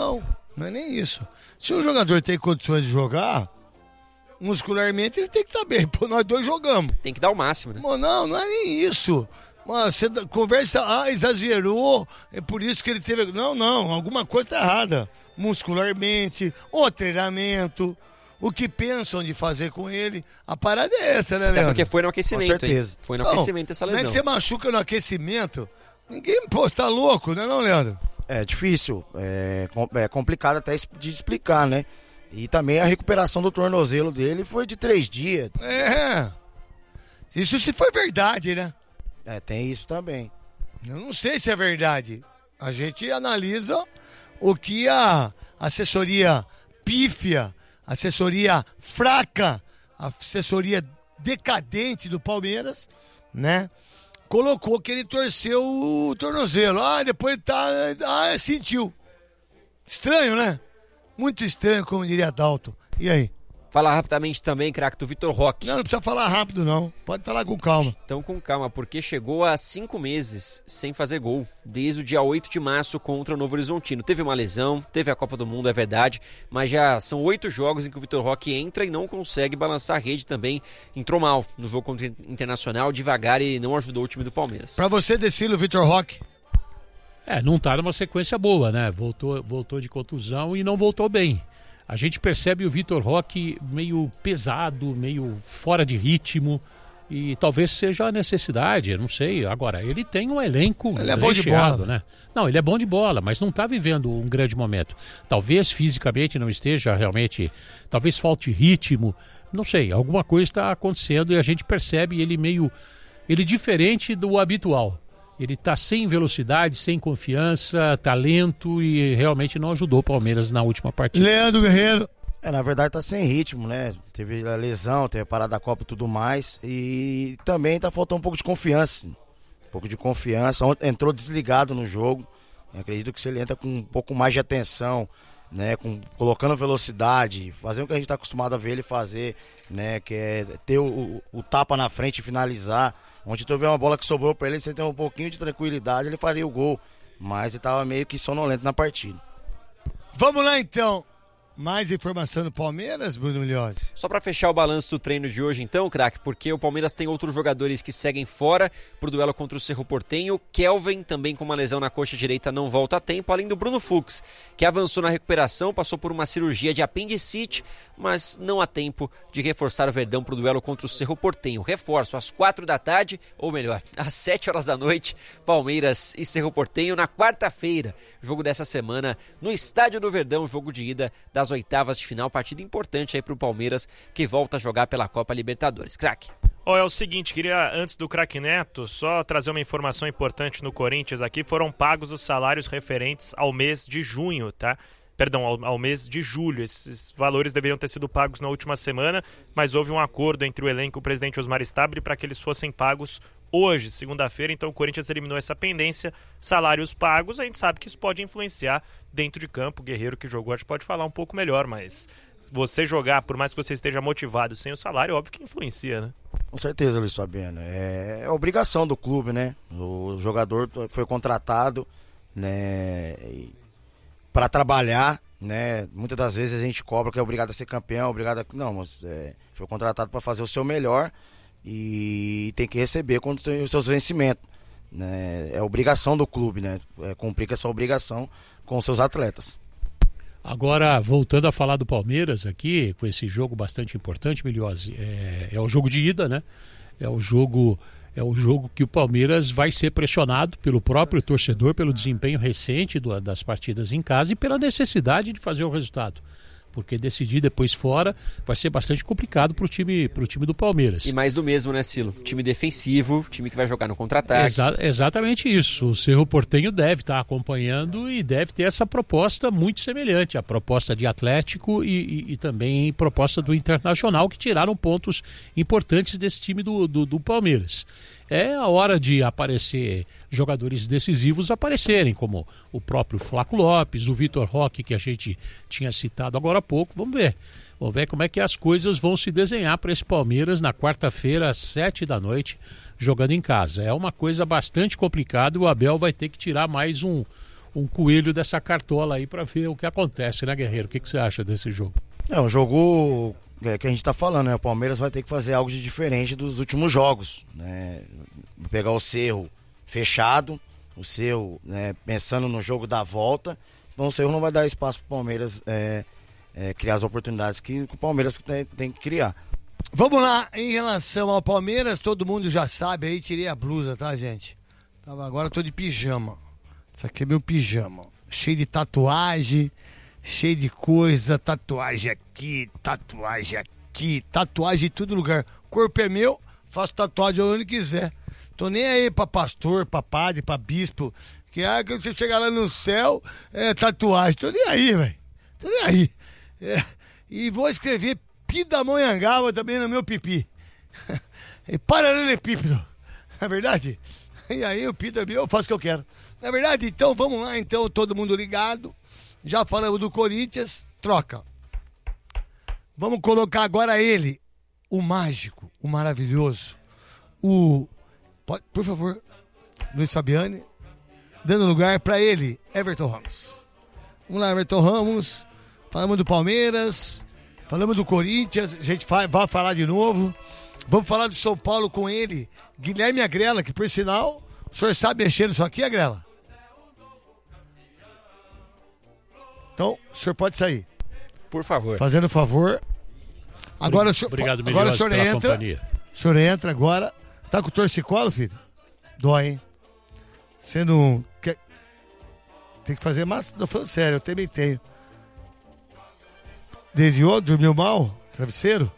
A: Não é nem isso. Se um jogador tem condições de jogar, muscularmente ele tem que estar bem. Pô, nós dois jogamos.
D: Tem que dar o máximo, né?
A: Mano, não, não é nem isso. Mano, você conversa, ah, exagerou, é por isso que ele teve... Não, não, alguma coisa tá errada. Muscularmente, o treinamento, o que pensam de fazer com ele. A parada é essa, né, Leandro?
D: Até porque foi no aquecimento,
C: Com certeza.
D: hein? Foi no
A: Não,
D: aquecimento essa lesão.
A: Não é que você machuca no aquecimento, ninguém, pô, você tá louco, né, não, Leandro?
C: É difícil, é, é complicado até de explicar, né? E também a recuperação do tornozelo dele foi de três dias.
A: É, isso se foi verdade, né?
C: É, tem isso também.
A: Eu não sei se é verdade. A gente analisa o que a assessoria pífia, assessoria fraca, a assessoria decadente do Palmeiras, né? Colocou que ele torceu o tornozelo. Ah, depois tá. Ah, sentiu. Estranho, né? Muito estranho, como diria Dalton. E aí?
D: Falar rapidamente também, craque, do Vitor Roque.
A: Não, não precisa falar rápido, não. Pode falar com calma.
D: Então, com calma, porque chegou a cinco meses sem fazer gol, desde o dia oito de março contra o Novo Horizontino. Teve uma lesão, teve a Copa do Mundo, é verdade, mas já são oito jogos em que o Vitor Roque entra e não consegue balançar a rede também. Entrou mal no jogo contra o Internacional, devagar, e não ajudou o time do Palmeiras.
A: Pra você, Decilo, Vitor Roque.
B: É, não tá numa sequência boa, né? Voltou, voltou de contusão e não voltou bem. A gente percebe o Vitor Roque meio pesado, meio fora de ritmo, e talvez seja a necessidade, eu não sei. Agora, ele tem um elenco
A: ele é bom de bola,
B: né? Não, ele é bom de bola, mas não está vivendo um grande momento. Talvez fisicamente não esteja realmente, talvez falte ritmo, não sei, alguma coisa está acontecendo e a gente percebe ele meio, ele diferente do habitual. Ele está sem velocidade, sem confiança, talento e realmente não ajudou o Palmeiras na última partida.
A: Leandro Guerreiro.
C: É, na verdade tá sem ritmo, né? Teve a lesão, teve a parada da Copa e tudo mais. E também tá faltando um pouco de confiança. Um pouco de confiança. Entrou desligado no jogo. Eu acredito que se ele entra com um pouco mais de atenção, né? Com, colocando velocidade, fazendo o que a gente tá acostumado a ver ele fazer, né? Que é ter o, o, o tapa na frente e finalizar. Onde tu vê uma bola que sobrou pra ele, se ele tem um pouquinho de tranquilidade, ele faria o gol. Mas ele tava meio que sonolento na partida.
A: Vamos lá então. Mais informação do Palmeiras, Bruno Milhões?
D: Só para fechar o balanço do treino de hoje então, craque, porque o Palmeiras tem outros jogadores que seguem fora pro duelo contra o Cerro Porteño. Kelvin, também com uma lesão na coxa direita, não volta a tempo, além do Bruno Fux, que avançou na recuperação, passou por uma cirurgia de apendicite, mas não há tempo de reforçar o Verdão pro duelo contra o Cerro Porteño. Reforço às quatro da tarde, ou melhor, às sete horas da noite, Palmeiras e Cerro Porteño na quarta-feira. Jogo dessa semana no Estádio do Verdão, jogo de ida das oitavas de final, partida importante aí pro Palmeiras, que volta a jogar pela Copa Libertadores. Craque.
E: Oh, é o seguinte, queria, antes do craque Neto, só trazer uma informação importante no Corinthians aqui. Foram pagos os salários referentes ao mês de junho, tá? Perdão, ao, ao mês de julho. Esses valores deveriam ter sido pagos na última semana, mas houve um acordo entre o elenco e o presidente Osmar Stabile para que eles fossem pagos hoje, segunda-feira. Então o Corinthians eliminou essa pendência, salários pagos. A gente sabe que isso pode influenciar dentro de campo. O Guerreiro que jogou, a gente pode falar um pouco melhor, mas você jogar, por mais que você esteja motivado sem o salário, óbvio que influencia, né?
C: Com certeza, Luiz Fabiano. É, é obrigação do clube, né? O jogador foi contratado, né, para trabalhar, né? Muitas das vezes a gente cobra que é obrigado a ser campeão, obrigado a... Não, mas é, foi contratado para fazer o seu melhor e tem que receber quando tem os seus vencimentos, né? É obrigação do clube, né? É cumprir com essa obrigação com os seus atletas.
B: Agora, voltando a falar do Palmeiras aqui, com esse jogo bastante importante, Milhose, é, é o jogo de ida, né? É o jogo, é o jogo que o Palmeiras vai ser pressionado pelo próprio torcedor, pelo desempenho recente do, das partidas em casa e pela necessidade de fazer o resultado. Porque decidir depois fora vai ser bastante complicado pro time, pro time do Palmeiras.
D: E mais do mesmo, né, Silo? Time defensivo, time que vai jogar no contra-ataque.
B: Exa- exatamente isso. O Cerro Porteño deve estar acompanhando e deve ter essa proposta muito semelhante. A proposta de Atlético e, e, e também proposta do Internacional, que tiraram pontos importantes desse time do, do, do Palmeiras. É a hora de aparecer jogadores decisivos aparecerem, como o próprio Flaco Lopes, o Vitor Roque, que a gente tinha citado agora há pouco. Vamos ver. Vamos ver como é que as coisas vão se desenhar para esse Palmeiras na quarta-feira, às sete da noite, jogando em casa. É uma coisa bastante complicada e o Abel vai ter que tirar mais um, um coelho dessa cartola aí para ver o que acontece, né, Guerreiro? O que, que você acha desse jogo?
C: É um jogo é, que a gente tá falando, né? O Palmeiras vai ter que fazer algo de diferente dos últimos jogos, né? Pegar o Cerro fechado, o Cerro, né, pensando no jogo da volta. Então o Cerro não vai dar espaço pro Palmeiras é, é, criar as oportunidades que o Palmeiras tem, tem que criar.
A: Vamos lá, em relação ao Palmeiras, todo mundo já sabe aí, tirei a blusa, tá, gente? Agora eu tô de pijama. Isso aqui é meu pijama. Cheio de tatuagem, cheio de coisa, tatuagem aqui, tatuagem aqui, tatuagem em todo lugar. O corpo é meu, faço tatuagem onde quiser. Tô nem aí pra pastor, pra padre, pra bispo. Que ah, quando você chegar lá no céu, é tatuagem. Tô nem aí, velho. Tô nem aí. É, e vou escrever Pindamonhangaba também no meu pipi. E paralelepípedo. Não é verdade? E aí o Pita eu faço o que eu quero. Na é verdade, então vamos lá, então, todo mundo ligado. Já falamos do Corinthians, troca. Vamos colocar agora ele, o mágico, o maravilhoso, o... Pode, por favor, Luiz Fabiani, dando lugar para ele, Everton Ramos. Vamos lá, Everton Ramos, falamos do Palmeiras, falamos do Corinthians, a gente vai, vai falar de novo. Vamos falar do São Paulo com ele, Guilherme Agrela, que por sinal, o senhor sabe mexer nisso aqui, Agrela? Então, o senhor pode sair.
D: Por favor.
A: Fazendo favor. Agora o senhor,
B: Obrigado,
A: agora o senhor entra.
B: Companhia.
A: O senhor entra agora. Tá com torcicolo, filho? Dói, hein? Você não quer... Tem que fazer massa. Não, falando sério, eu também tenho. Desviou? Dormiu mal? Travesseiro?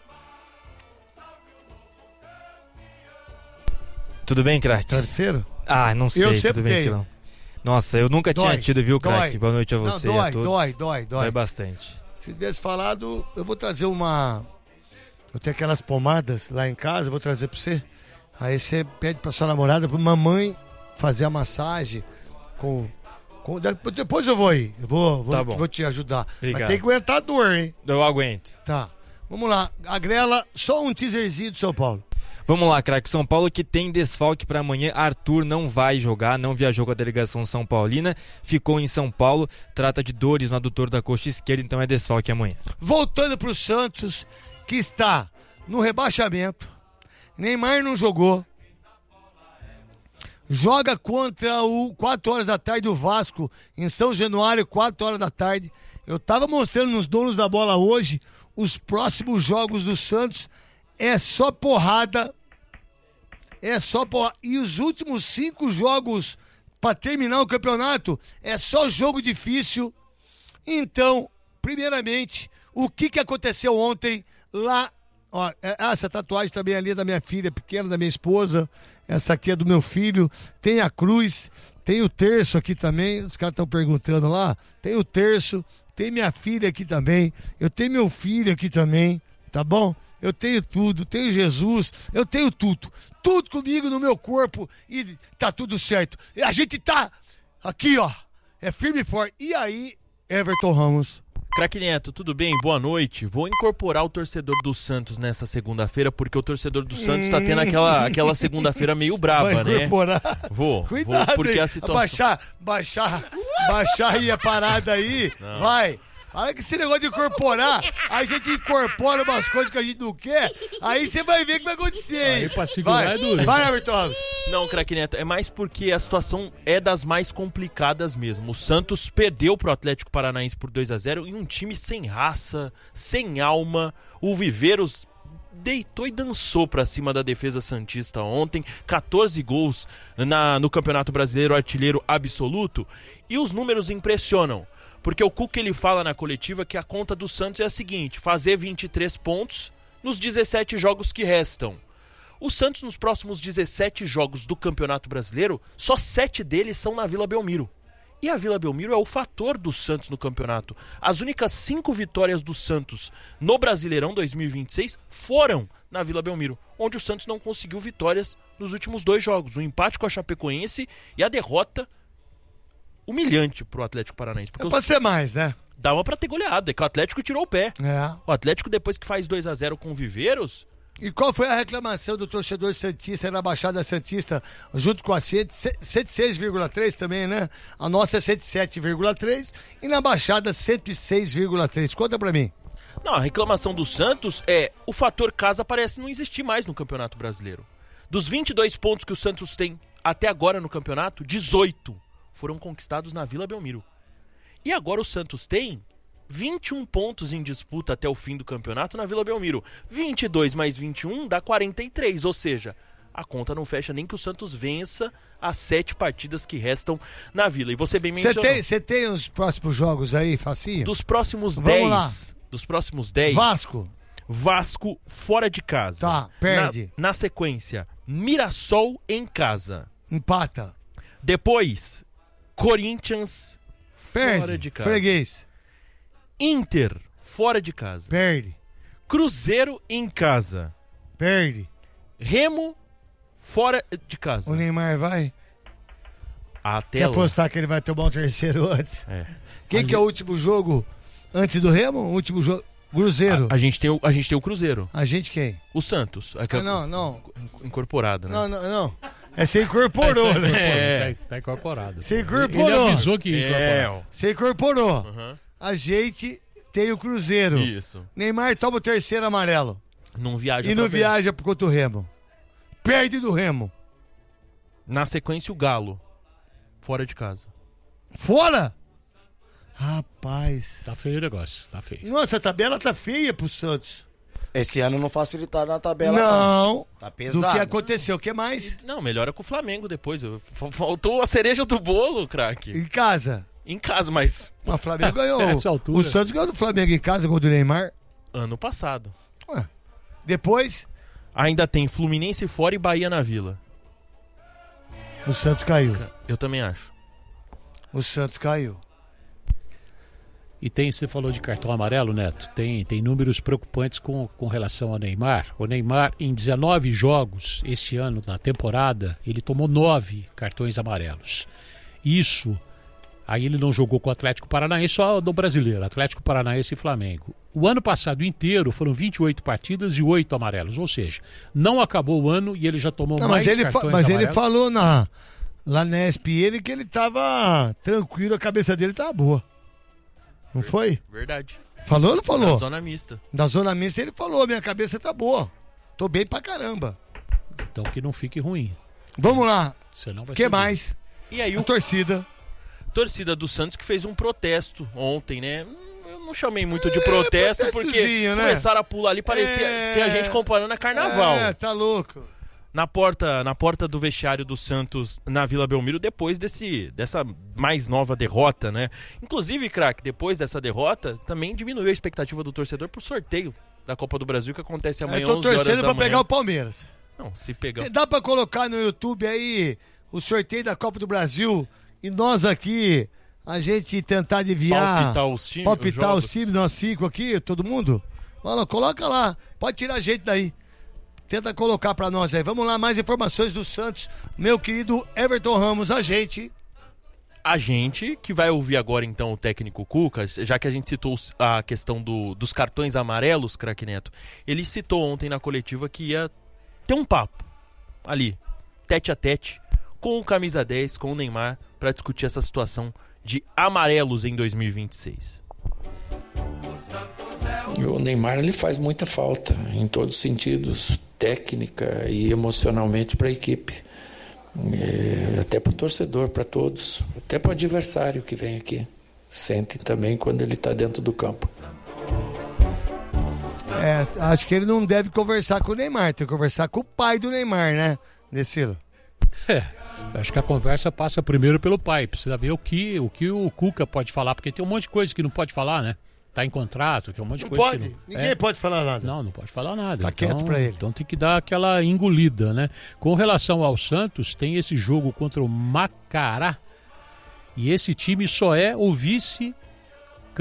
F: Tudo bem, craque?
A: Travesseiro?
F: Ah, não sei,
A: Eu sempre
F: tudo bem,
A: tenho.
F: Silão. Nossa, eu nunca
A: Dói,
F: tinha tido, viu,
A: dói.
F: craque? Boa noite a você
A: Não,
F: e
A: dói,
F: a todos.
A: dói, dói, dói.
F: Dói bastante.
A: Se tivesse falado, eu vou trazer uma... Eu tenho aquelas pomadas lá em casa, eu vou trazer pra você. Aí você pede pra sua namorada, pra mamãe, fazer a massagem com... com... Depois eu vou aí, eu vou, vou,
F: Tá bom.
A: vou te ajudar.
F: Obrigado.
A: Mas tem que aguentar a dor, hein?
F: Eu aguento.
A: Tá, vamos lá. Agrela, só um teaserzinho do São Paulo.
F: Vamos lá, craque. São Paulo que tem desfalque para amanhã. Arthur não vai jogar, não viajou com a delegação São Paulina, ficou em São Paulo, trata de dores no adutor da coxa esquerda, então é desfalque amanhã.
A: Voltando pro Santos, que está no rebaixamento. Neymar não jogou. Joga contra o quatro horas da tarde o Vasco em São Januário, quatro horas da tarde. Eu tava mostrando nos donos da bola hoje os próximos jogos do Santos. É só porrada. É só porrada. E os últimos cinco jogos para terminar o campeonato é só jogo difícil. Então, primeiramente, o que, que aconteceu ontem lá? Ó, essa tatuagem também ali é da minha filha pequena, da minha esposa. Essa aqui é do meu filho. Tem a cruz, tem o terço aqui também. Os caras estão perguntando lá. Tem o terço, tem minha filha aqui também. Eu tenho meu filho aqui também, tá bom? Eu tenho tudo, tenho Jesus, eu tenho tudo. Tudo comigo no meu corpo e tá tudo certo. E a gente tá aqui, ó, é firme e forte. E aí, Everton Ramos?
G: Craque Neto, tudo bem? Boa noite. Vou incorporar o torcedor do Santos nessa segunda-feira, porque o torcedor do Santos tá tendo aquela, aquela segunda-feira meio braba,
A: Vai
G: né?
A: incorporar?
G: Vou,
A: Cuidado,
G: vou, porque
A: hein?
G: a situação...
A: Baixar, baixar, baixar aí a parada aí,
G: Não.
A: vai. Olha que esse negócio de incorporar, aí a gente incorpora umas coisas que a gente não quer, aí você vai ver o que vai acontecer, hein?
B: Aí pra segurar
A: Vai,
B: é duro.
A: vai, Everton Ramos.
G: Não, Craque Neto, é mais porque a situação é das mais complicadas mesmo. O Santos perdeu pro Atlético Paranaense por dois a zero e um time sem raça, sem alma. O Viveiros deitou e dançou pra cima da defesa santista ontem. quatorze gols na, no Campeonato Brasileiro, artilheiro absoluto. E os números impressionam. Porque o Cuca ele fala na coletiva que a conta do Santos é a seguinte: fazer vinte e três pontos nos dezessete jogos que restam. O Santos, nos próximos dezessete jogos do Campeonato Brasileiro, só sete deles são na Vila Belmiro. E a Vila Belmiro é o fator do Santos no campeonato. As únicas cinco vitórias do Santos no Brasileirão dois mil e vinte e seis foram na Vila Belmiro, onde o Santos não conseguiu vitórias nos últimos dois jogos. O empate com a Chapecoense e a derrota humilhante pro Atlético Paranaense. Porque
A: É
G: os...
A: pra ser mais, né?
G: dava pra ter goleado, é que o Atlético tirou o pé.
A: É.
G: O Atlético, depois que faz dois a zero com o Viveiros,
A: E qual foi a reclamação do torcedor santista na Baixada Santista, junto com a cento e seis vírgula três também, né? A nossa é cento e sete vírgula três e na Baixada cento e seis vírgula três. Conta pra mim.
G: Não, a reclamação do Santos é o fator casa parece não existir mais no Campeonato Brasileiro. Dos vinte e dois pontos que o Santos tem até agora no campeonato, dezoito foram conquistados na Vila Belmiro. E agora o Santos tem vinte e um pontos em disputa até o fim do campeonato na Vila Belmiro. vinte e dois mais vinte e um dá quarenta e três, ou seja, a conta não fecha nem que o Santos vença as sete partidas que restam na Vila. E você bem mencionou.
A: Você tem, tem os próximos jogos aí, facinho?
G: Dos próximos
A: Vamos
G: dez.
A: lá.
G: Dos próximos dez.
A: Vasco.
G: Vasco fora de casa.
A: Tá, perde.
G: Na, na sequência, Mirassol em casa.
A: Empata.
G: Depois, Corinthians
A: Perde.
G: fora de casa.
A: Freguês.
G: Inter fora de casa.
A: Perde.
G: Cruzeiro em casa.
A: Perde.
G: Remo fora de casa.
A: O Neymar vai?
G: Até
A: Quer
G: lá.
A: apostar que ele vai tomar um terceiro antes?
G: É.
A: Quem
G: Ali-
A: que é o último jogo antes do Remo? O último jogo. Cruzeiro.
G: A, a gente tem o, a gente tem o Cruzeiro.
A: A gente quem?
G: O Santos.
A: Ah, não, não.
G: Incorporado, né?
A: Não, não, não. É, você incorporou, né?
G: É.
B: Tá, tá incorporado.
A: Você
B: Ele
A: incorporou.
B: avisou que ia incorporar.
G: É.
A: Você incorporou.
G: Uhum.
A: A gente tem o Cruzeiro.
G: Isso.
A: Neymar toma o terceiro amarelo.
G: Não viaja
A: E não
G: pra ver.
A: viaja pro contra o Remo. Perde do Remo.
G: Na sequência, o Galo. Fora de casa.
A: Fora? Rapaz.
B: Tá feio o negócio, tá feio.
A: Nossa, a tabela tá feia pro Santos.
C: Esse ano não facilitaram na tabela.
A: Não.
C: Tá
A: Do
C: pesado.
A: que aconteceu. O que mais?
G: Não, melhora com o Flamengo depois. F- Faltou a cereja do bolo, craque.
A: Em casa.
G: Em casa, mas
A: O Flamengo ganhou.
B: Nessa altura.
A: O Santos ganhou do Flamengo em casa, gol do Neymar.
G: ano passado.
A: Ué. Depois,
G: Ainda tem Fluminense fora e Bahia na Vila.
A: o Santos caiu.
G: Eu também acho.
A: O Santos caiu.
B: E tem, você falou de cartão amarelo, Neto, tem, tem números preocupantes com, com relação ao Neymar. O Neymar, em dezenove jogos esse ano, na temporada, ele tomou nove cartões amarelos. Isso, aí ele não jogou com o Atlético Paranaense, só do brasileiro, Atlético Paranaense e Flamengo. O ano passado inteiro foram vinte e oito partidas e oito amarelos, ou seja, não acabou o ano e ele já tomou
A: Não,
B: mais
A: mas ele,
B: cartões
A: fa- mas ele
B: amarelos.
A: falou na, lá na E S P N que ele tava tranquilo, a cabeça dele tava boa. Não foi?
G: Verdade.
A: Falou ou não falou?
G: Na zona mista.
A: Da zona mista ele falou, minha cabeça tá boa. Tô bem pra caramba.
B: Então que não fique ruim,
A: Vamos lá.
B: senão vai
A: O que
B: ser
A: mais?
G: E aí
A: A
G: o
A: torcida.
G: torcida do Santos que fez um protesto ontem, né? Eu não chamei muito de protesto porque
A: protestozinho, né?
G: começaram a pular ali, parecia
A: É.
G: tinha gente comparando a carnaval.
A: É, tá louco.
G: Na porta, na porta do vestiário do Santos na Vila Belmiro, depois desse, dessa mais nova derrota, né? Inclusive, craque, depois dessa derrota, também diminuiu a expectativa do torcedor pro sorteio da Copa do Brasil que acontece amanhã
A: Eu tô
G: onze horas
A: torcendo
G: da
A: pra
G: manhã.
A: pegar o Palmeiras.
G: Não, se pegar.
A: Dá pra colocar no YouTube aí o sorteio da Copa do Brasil e nós aqui, a gente tentar adivinhar.
G: Palpitar os times,
A: Palpitar
G: os
A: os
G: jogos.
A: times, nós cinco aqui, todo mundo. Fala, coloca lá. Pode tirar a gente daí. Tenta colocar pra nós aí. Vamos lá, mais informações do Santos. Meu querido Everton Ramos, a gente.
G: A gente que vai ouvir agora então o técnico Cuca, já que a gente citou a questão do, dos cartões amarelos, craque Neto, ele citou ontem na coletiva que ia ter um papo ali, tete a tete, com o camisa dez, com o Neymar, para discutir essa situação de amarelos em dois mil e vinte e seis.
H: O Neymar ele faz muita falta em todos os sentidos, técnica e emocionalmente para a equipe. É, até para o torcedor, para todos, até para o adversário que vem aqui. Sente também quando ele está dentro do campo.
A: É, acho que ele não deve conversar com o Neymar, tem que conversar com o pai do Neymar, né, Decilo?
B: É, acho que a conversa passa primeiro pelo pai. Precisa ver o que, o que o Cuca pode falar, porque tem um monte de coisa que não pode falar, né? Tá em contrato, tem um monte de
A: Não
B: coisa
A: pode?
B: que não...
A: Ninguém
B: É.
A: pode falar nada.
B: Não, não pode falar nada.
A: Tá
B: então,
A: quieto pra ele.
B: Então tem que dar aquela engolida, né? Com relação ao Santos, tem esse jogo contra o Macará. E esse time só é o vice